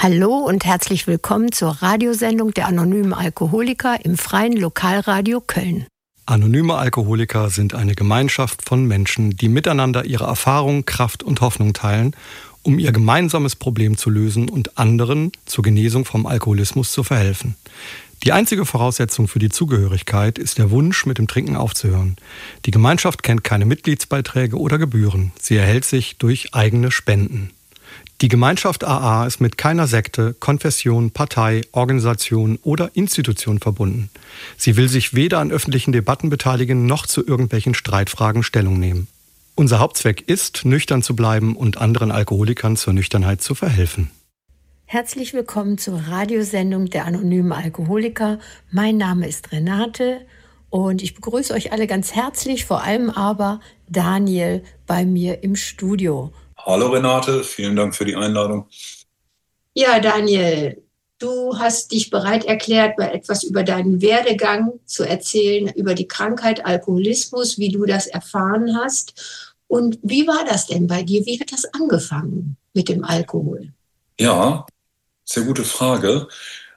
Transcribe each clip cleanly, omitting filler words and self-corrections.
Hallo und herzlich willkommen zur Radiosendung der Anonymen Alkoholiker im Freien Lokalradio Köln. Anonyme Alkoholiker sind eine Gemeinschaft von Menschen, die miteinander ihre Erfahrung, Kraft und Hoffnung teilen, um ihr gemeinsames Problem zu lösen und anderen zur Genesung vom Alkoholismus zu verhelfen. Die einzige Voraussetzung für die Zugehörigkeit ist der Wunsch, mit dem Trinken aufzuhören. Die Gemeinschaft kennt keine Mitgliedsbeiträge oder Gebühren. Sie erhält sich durch eigene Spenden. Die Gemeinschaft AA ist mit keiner Sekte, Konfession, Partei, Organisation oder Institution verbunden. Sie will sich weder an öffentlichen Debatten beteiligen, noch zu irgendwelchen Streitfragen Stellung nehmen. Unser Hauptzweck ist, nüchtern zu bleiben und anderen Alkoholikern zur Nüchternheit zu verhelfen. Herzlich willkommen zur Radiosendung der Anonymen Alkoholiker. Mein Name ist Renate und ich begrüße euch alle ganz herzlich, vor allem aber Daniel bei mir im Studio. Hallo Renate, vielen Dank für die Einladung. Ja, Daniel, du hast dich bereit erklärt, mal etwas über deinen Werdegang zu erzählen, über die Krankheit Alkoholismus, wie du das erfahren hast. Und wie war das denn bei dir? Wie hat das angefangen mit dem Alkohol? Ja, sehr gute Frage.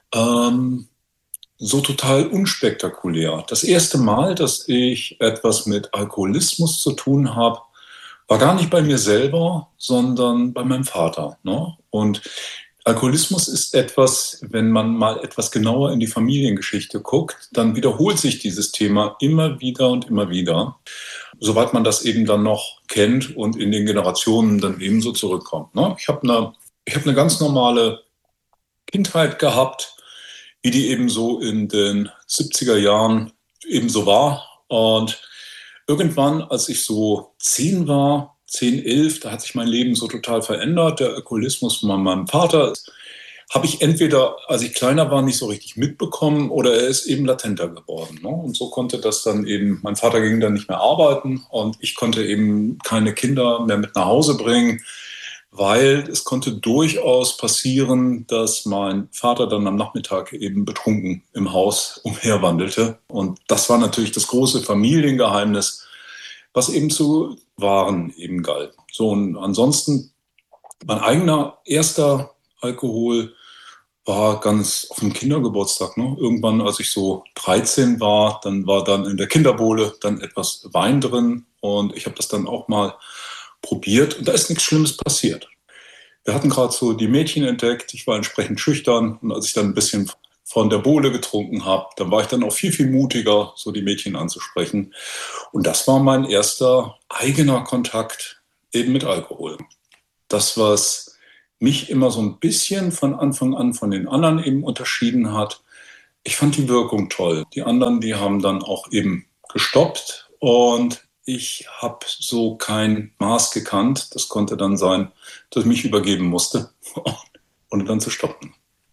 So total unspektakulär. Das erste Mal, dass ich etwas mit Alkoholismus zu tun habe, war gar nicht bei mir selber, sondern bei meinem Vater. Ne? Und Alkoholismus ist etwas, wenn man mal etwas genauer in die Familiengeschichte guckt, dann wiederholt sich dieses Thema immer wieder und immer wieder, soweit man das eben dann noch kennt und in den Generationen dann eben so zurückkommt. Ne? Ich habe eine ganz normale Kindheit gehabt, wie die eben so in den 70er Jahren eben so war. Und irgendwann, als ich so 10 war, 10, 11, da hat sich mein Leben so total verändert. Der Alkoholismus von meinem Vater habe ich entweder, als ich kleiner war, nicht so richtig mitbekommen oder er ist eben latenter geworden. Ne? Und so konnte das dann eben, mein Vater ging dann nicht mehr arbeiten und ich konnte eben keine Kinder mehr mit nach Hause bringen, weil es konnte durchaus passieren, dass mein Vater dann am Nachmittag eben betrunken im Haus umherwandelte. Und das war natürlich das große Familiengeheimnis, was eben zu wahren eben galt. So, und ansonsten, mein eigener erster Alkohol war ganz auf dem Kindergeburtstag. Ne? Irgendwann, als ich so 13 war, dann war dann in der Kinderbohle dann etwas Wein drin und ich habe das dann auch mal probiert und da ist nichts Schlimmes passiert. Wir hatten gerade so die Mädchen entdeckt, ich war entsprechend schüchtern und als ich dann ein bisschen von der Bohle getrunken habe, dann war ich dann auch viel, viel mutiger, so die Mädchen anzusprechen. Und das war mein erster eigener Kontakt eben mit Alkohol. Das, was mich immer so ein bisschen von Anfang an von den anderen eben unterschieden hat, ich fand die Wirkung toll. Die anderen, die haben dann auch eben gestoppt und ich habe so kein Maß gekannt. Das konnte dann sein, dass ich mich übergeben musste, ohne dann zu stoppen.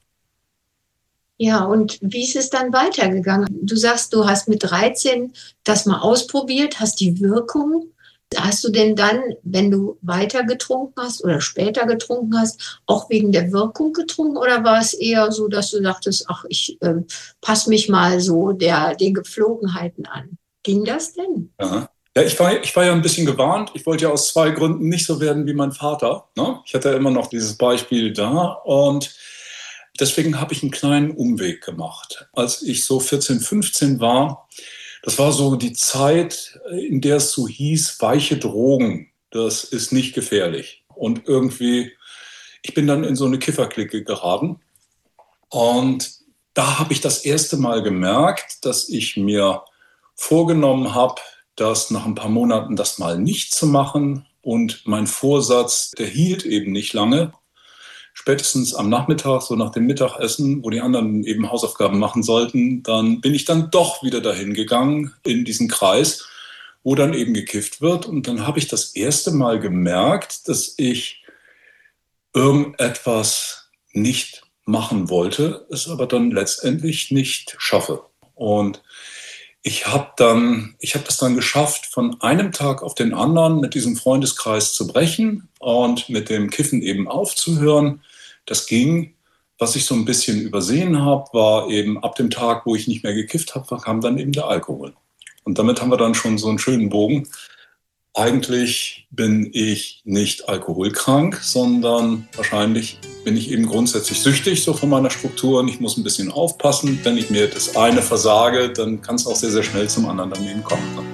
Ja, und wie ist es dann weitergegangen? Du sagst, du hast mit 13 das mal ausprobiert, hast die Wirkung. Hast du denn dann, wenn du weiter getrunken hast oder später getrunken hast, auch wegen der Wirkung getrunken? Oder war es eher so, dass du dachtest, ach, ich passe mich mal so den Gepflogenheiten an? Ging das denn? Ja. Ja, ich war ja ein bisschen gewarnt. Ich wollte ja aus 2 Gründen nicht so werden wie mein Vater. Ne? Ich hatte ja immer noch dieses Beispiel da und deswegen habe ich einen kleinen Umweg gemacht. Als ich so 14, 15 war, das war so die Zeit, in der es so hieß, weiche Drogen, das ist nicht gefährlich. Und irgendwie, ich bin dann in so eine Kifferklicke geraten und da habe ich das erste Mal gemerkt, dass ich mir vorgenommen habe, das nach ein paar Monaten das mal nicht zu machen. Und mein Vorsatz, der hielt eben nicht lange. Spätestens am Nachmittag, so nach dem Mittagessen, wo die anderen eben Hausaufgaben machen sollten, dann bin ich dann doch wieder dahin gegangen in diesen Kreis, wo dann eben gekifft wird. Und dann habe ich das erste Mal gemerkt, dass ich irgendetwas nicht machen wollte, es aber dann letztendlich nicht schaffe. Und ich habe das dann geschafft, von einem Tag auf den anderen mit diesem Freundeskreis zu brechen und mit dem Kiffen eben aufzuhören. Das ging. Was ich so ein bisschen übersehen habe, war eben ab dem Tag, wo ich nicht mehr gekifft habe, kam dann eben der Alkohol. Und damit haben wir dann schon so einen schönen Bogen. Eigentlich bin ich nicht alkoholkrank, sondern wahrscheinlich bin ich eben grundsätzlich süchtig, so von meiner Struktur. Und ich muss ein bisschen aufpassen. Wenn ich mir das eine versage, dann kann es auch sehr, sehr schnell zum anderen daneben kommen.